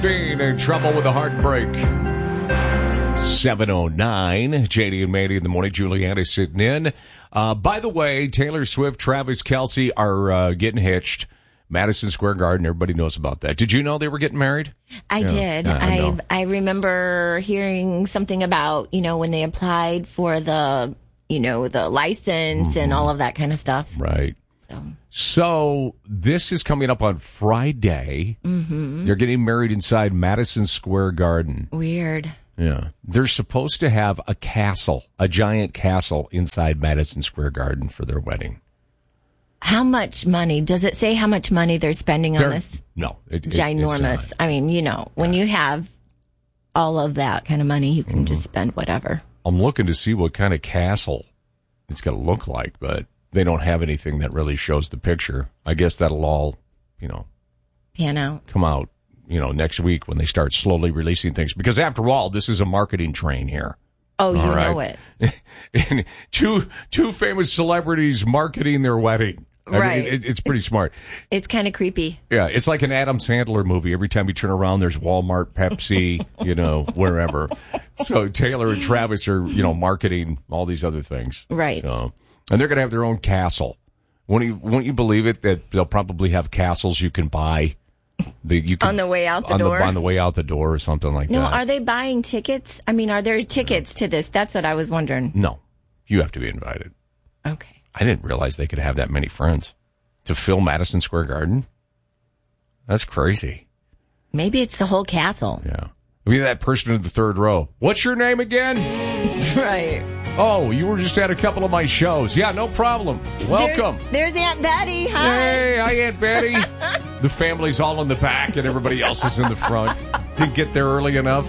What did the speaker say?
Being in trouble with a heartbreak. 7:09. JD and Mandy in the morning. Juliana sitting in. By the way, Taylor Swift, Travis Kelce are getting hitched. Madison Square Garden. Everybody knows about that. Did you know they were getting married? I did. I remember hearing something about, when they applied for the license and all of that kind of stuff. Right. So this is coming up on Friday. Mm-hmm. They're getting married inside Madison Square Garden. Weird. Yeah. They're supposed to have a castle, a giant castle inside Madison Square Garden for their wedding. How much money? Does it say how much money they're spending on this? No. Ginormous. I mean, when you have all of that kind of money, you can just spend whatever. I'm looking to see what kind of castle it's going to look like, but they don't have anything that really shows the picture. I guess that'll all, pan out. Come out, next week when they start slowly releasing things. Because after all, this is a marketing train here. Oh, you know it. And two famous celebrities marketing their wedding. Right. I mean, it's pretty smart. It's kind of creepy. Yeah, it's like an Adam Sandler movie. Every time you turn around, there's Walmart, Pepsi, wherever. So Taylor and Travis are, marketing all these other things. Right. So, and they're going to have their own castle. Won't you believe it that they'll probably have castles you can buy? On the way out the door? On the way out the door or something like that. No, are they buying tickets? I mean, are there tickets to this? That's what I was wondering. No. You have to be invited. Okay. I didn't realize they could have that many friends to fill Madison Square Garden. That's crazy. Maybe it's the whole castle. Yeah. Maybe that person in the third row. What's your name again? Right. Oh, you were just at a couple of my shows. Yeah, no problem. Welcome. There's Aunt Betty. Hi. Hey, hi, Aunt Betty. The family's all in the back and everybody else is in the front. Didn't get there early enough.